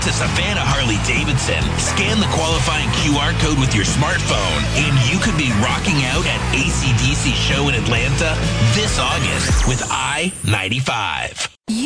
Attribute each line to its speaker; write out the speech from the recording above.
Speaker 1: to Savannah Harley-Davidson. Scan the qualifying QR code with your smartphone, and you could be rocking out at AC/DC show in Atlanta this August with I-95.